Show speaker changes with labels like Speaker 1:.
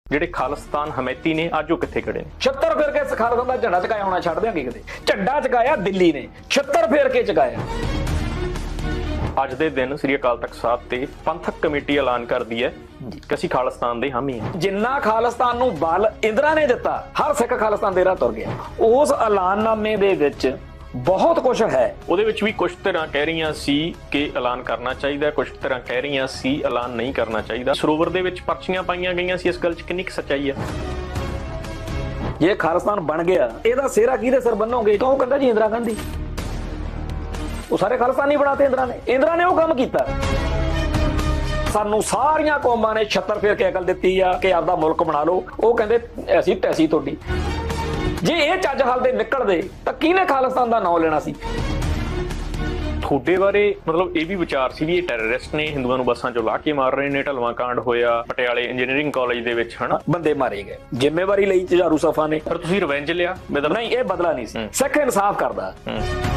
Speaker 1: ਜਿਹੜੇ ਖਾਲਿਸਤਾਨ ਹਮੈਤੀ ਨੇ ਅੱਜ ਉਹ ਕਿੱਥੇ ਖੜੇ ਨੇ?
Speaker 2: 76 ਫੇਰ ਕੇ ਖਾਲਿਸਤਾਨ ਦਾ ਝੰਡਾ ਚਕਾਇਆ ਹੋਣਾ ਛੱਡ ਦਿਆਂਗੇ ਕਿਤੇ। ਝੰਡਾ ਚਕਾਇਆ ਦਿੱਲੀ ਨੇ, 76 ਫੇਰ ਕੇ ਚਕਾਇਆ।
Speaker 1: ਅੱਜ ਦੇ ਦਿਨ ਸ੍ਰੀ ਅਕਾਲ ਤਖਤ ਸਾਹਿਬ ਤੇ ਪੰਥਕ ਕਮੇਟੀ ਐਲਾਨ ਕਰਦੀ ਹੈ ਕਿ ਅਸੀਂ ਖਾਲਿਸਤਾਨ ਦੇ ਹਾਮੀ ਹਾਂ।
Speaker 2: ਜਿੰਨਾ ਖਾਲਿਸਤਾਨ ਨੂੰ ਬਲ ਇੰਦਰਾ ਨੇ ਦਿੱਤਾ, ਹਰ ਸਿੱਖ ਖਾਲਿਸਤਾਨ ਦੇ ਰਾਹ ਤੁਰ ਗਿਆ। ਉਸ ਐਲਾਨਨਾਮੇ ਦੇ ਵਿੱਚ ਬਹੁਤ ਕੁਝ ਹੈ।
Speaker 1: ਉਹਦੇ ਵਿੱਚ ਵੀ ਕੁਝ ਤਰ੍ਹਾਂ ਕਹਿ ਰਹੀਆਂ ਸੀ ਕਿ ਐਲਾਨ ਕਰਨਾ ਚਾਹੀਦਾ, ਕੁਝ ਤਰ੍ਹਾਂ ਕਹਿ ਰਹੀਆਂ ਸੀ ਐਲਾਨ ਨਹੀਂ ਕਰਨਾ ਚਾਹੀਦਾ। ਸਰੋਵਰ ਦੇ ਵਿੱਚ ਪਰਚੀਆਂ ਪਾਈਆਂ ਗਈਆਂ ਸੀ, ਇਸ ਗੱਲ 'ਚ ਕਿੰਨੀ ਕੁ ਸੱਚਾਈ ਹੈ?
Speaker 2: ਜੇ ਖਾਲਿਸਤਾਨ ਬਣ ਗਿਆ, ਇਹਦਾ ਸਿਹਰਾ ਕਿਹਦੇ ਸਿਰ ਬੰਨੋਗੇ? ਤਾਂ ਉਹ ਕਹਿੰਦਾ ਜੀ ਇੰਦਰਾ ਗਾਂਧੀ। ਉਹ ਸਾਰੇ ਖਾਲਿਸਤਾਨੀ ਬਣਾਤੇ ਇੰਦਰਾ ਨੇ। ਇੰਦਰਾ ਨੇ ਉਹ ਕੰਮ ਕੀਤਾ। ਸਾਨੂੰ ਸਾਰੀਆਂ ਕੌਮਾਂ ਨੇ 76 ਫੇਰ ਕੇ ਅਕਲ ਦਿੱਤੀ ਆ ਕਿ ਆਪਦਾ ਮੁਲਕ ਬਣਾ ਲਓ। ਉਹ ਕਹਿੰਦੇ ਅਸੀਂ ਟੈਸੀ ਤੁਹਾਡੀ। ਜੇ ਇਹ ਚੱਜ ਹੱਲ ਦੇ ਨਿਕਲਦੇ ਤਾਂ ਕਿਹਨੇ ਖਾਲਿਸਤਾਨ ਦਾ ਨਾਂ ਲੈਣਾ ਸੀ?
Speaker 1: ਤੁਹਾਡੇ ਬਾਰੇ ਮਤਲਬ ਇਹ ਵੀ ਵਿਚਾਰ ਸੀ ਵੀ ਇਹ ਟੈਰਰਿਸਟ ਨੇ, ਹਿੰਦੂਆਂ ਨੂੰ ਬੱਸਾਂ 'ਚੋਂ ਲਾ ਕੇ ਮਾਰ ਰਹੇ ਨੇ, ਢਲਵਾਂ ਕਾਂਡ ਹੋਇਆ ਪਟਿਆਲੇ ਇੰਜੀਨੀਅਰਿੰਗ ਕਾਲਜ ਦੇ ਵਿੱਚ, ਹਨਾ?
Speaker 2: ਬੰਦੇ ਮਾਰੇ ਗਏ, ਜ਼ਿੰਮੇਵਾਰੀ ਲਈ ਝਾਰੂ ਸਫਾ ਨੇ।
Speaker 1: ਪਰ ਤੁਸੀਂ ਰਿਵੈਂਜ ਲਿਆ?
Speaker 2: ਨਹੀਂ, ਇਹ ਬਦਲਾ ਨਹੀਂ ਸੀ। ਸਿੱਖ ਇਨਸਾਫ ਕਰਦਾ।